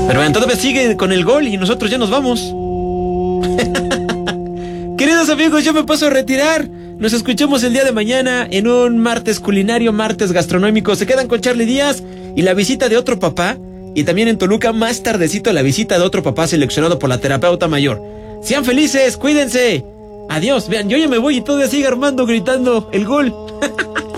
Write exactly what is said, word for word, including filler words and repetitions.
Pero vean, todavía sigue con el gol y nosotros ya nos vamos. Queridos amigos, yo me paso a retirar. Nos escuchamos el día de mañana en un martes culinario, martes gastronómico. Se quedan con Charlie Díaz y la visita de otro papá. Y también en Toluca, más tardecito, la visita de otro papá seleccionado por la terapeuta mayor. Sean felices, cuídense. Adiós. Vean, yo ya me voy y todavía sigue Armando gritando el gol.